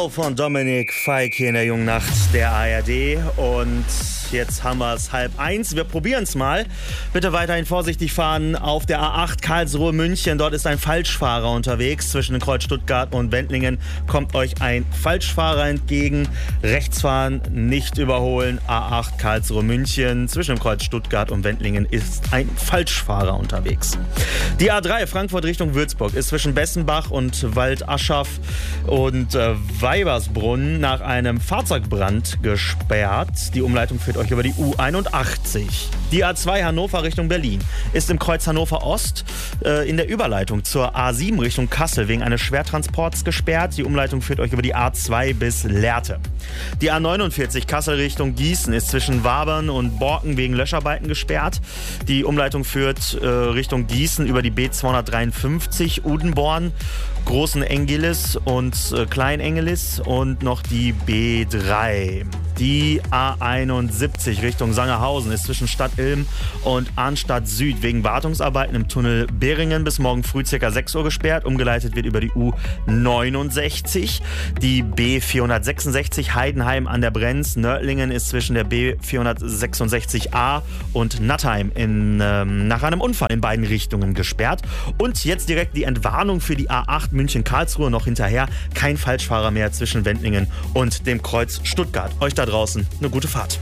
Wow von Dominik Feick hier in der jungen Nacht der ARD. Und jetzt haben wir es 12:30. Wir probieren es mal. Bitte weiterhin vorsichtig fahren auf der A8 Karlsruhe-München. Dort ist ein Falschfahrer unterwegs. Zwischen dem Kreuz Stuttgart und Wendlingen kommt euch ein Falschfahrer entgegen. Rechts fahren, nicht überholen. A8 Karlsruhe-München. Zwischen dem Kreuz Stuttgart und Wendlingen ist ein Falschfahrer unterwegs. Die A3 Frankfurt Richtung Würzburg ist zwischen Bessenbach und Waldaschaf und Weibersbrunn nach einem Fahrzeugbrand gesperrt. Die Umleitung führt euch über die U81. Die A2 Hannover Richtung Berlin ist im Kreuz Hannover Ost in der Überleitung zur A7 Richtung Kassel wegen eines Schwertransports gesperrt. Die Umleitung führt euch über die A2 bis Lehrte. Die A49 Kassel Richtung Gießen ist zwischen Wabern und Borken wegen Löscharbeiten gesperrt. Die Umleitung führt Richtung Gießen über die B253 Udenborn, Großen Engelis und Klein Engelis und noch die B3. Die A71 Richtung Sangerhausen ist zwischen Stadt Ilm und Arnstadt Süd wegen Wartungsarbeiten im Tunnel Beringen bis morgen früh ca. 6 Uhr gesperrt. Umgeleitet wird über die U69. Die B466 Heidenheim an der Brenz. Nördlingen ist zwischen der B466a und Nattheim nach einem Unfall in beiden Richtungen gesperrt. Und jetzt direkt die Entwarnung für die A8 München-Karlsruhe noch hinterher. Kein Falschfahrer mehr zwischen Wendlingen und dem Kreuz Stuttgart. Euch da draußen eine gute Fahrt.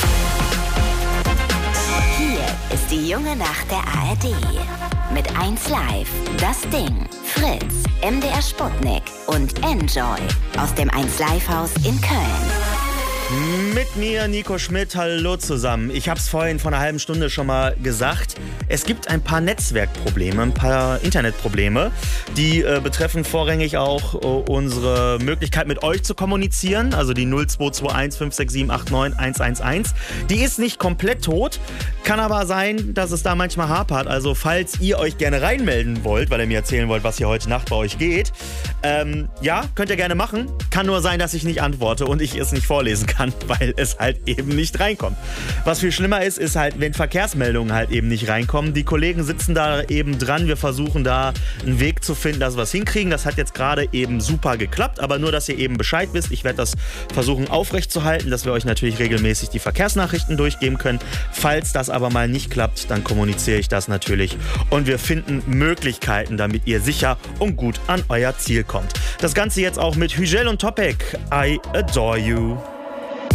Hier ist die junge Nacht der ARD. Mit 1 Live, Das Ding, Fritz, MDR Sputnik und Enjoy aus dem 1 Live Haus in Köln. Mit mir, Nico Schmidt, hallo zusammen. Ich habe es vorhin vor einer halben Stunde schon mal gesagt. Es gibt ein paar Netzwerkprobleme, ein paar Internetprobleme, die betreffen vorrangig auch unsere Möglichkeit mit euch zu kommunizieren, also die 0221 567 89 111. Die ist nicht komplett tot, kann aber sein, dass es da manchmal hapert. Also falls ihr euch gerne reinmelden wollt, weil ihr mir erzählen wollt, was hier heute Nacht bei euch geht, ja, könnt ihr gerne machen. Kann nur sein, dass ich nicht antworte und ich es nicht vorlesen kann, weil es halt eben nicht reinkommt. Was viel schlimmer ist halt, wenn Verkehrsmeldungen halt eben nicht reinkommen. Die Kollegen sitzen da eben dran. Wir versuchen da einen Weg zu finden, dass wir es hinkriegen. Das hat jetzt gerade eben super geklappt, aber nur, dass ihr eben Bescheid wisst. Ich werde das versuchen aufrechtzuerhalten, dass wir euch natürlich regelmäßig die Verkehrsnachrichten durchgeben können. Falls das aber mal nicht klappt, dann kommuniziere ich das natürlich und wir finden Möglichkeiten, damit ihr sicher und gut an euer Ziel kommt. Das Ganze jetzt auch mit Hügel und Topek. I adore you.